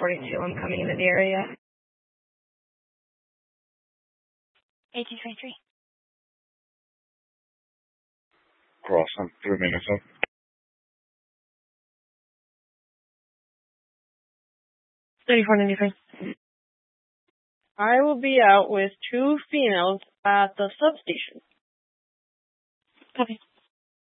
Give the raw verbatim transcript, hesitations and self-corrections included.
forty-two, I'm coming into the area. eighteen twenty-three. Cross, I'm three minutes up. thirty-four ninety-five. I will be out with two females at the substation. Copy.